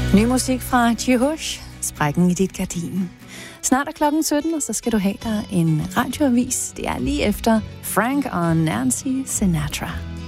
Ny musik fra Jehosh, Sprækken i dit gardin. Snart er klokken 17, og så skal du have dig en radioavis. Det er lige efter Frank og Nancy Sinatra.